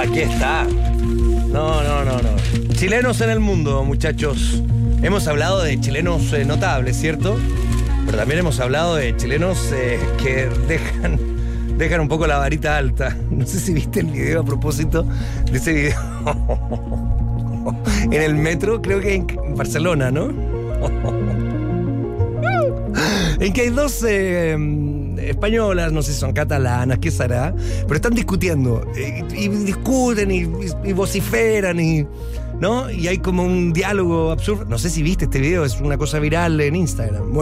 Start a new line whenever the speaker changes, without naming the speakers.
Aquí está. No. Chilenos en el mundo, muchachos. Hemos hablado de chilenos notables, ¿cierto? Pero también hemos hablado de chilenos que dejan un poco la varita alta. No sé si viste el video a propósito de ese video. En el metro, creo que en Barcelona, ¿no? En que hay dos españolas, no sé si son catalanas, qué será, pero están discutiendo. Y discuten y vociferan, ¿no? Y hay como un diálogo absurdo. No sé si viste este video, es una cosa viral en Instagram. Bueno,